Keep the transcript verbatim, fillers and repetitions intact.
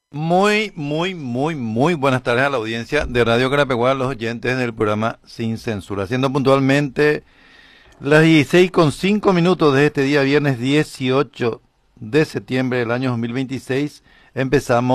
Muy, muy, muy, muy buenas tardes a la audiencia de Radio Carapeguá, a los oyentes del programa Sin Censura. Siendo puntualmente las dieciséis con cinco minutos de este día, viernes dieciocho de septiembre del año dos mil veintiséis, empezamos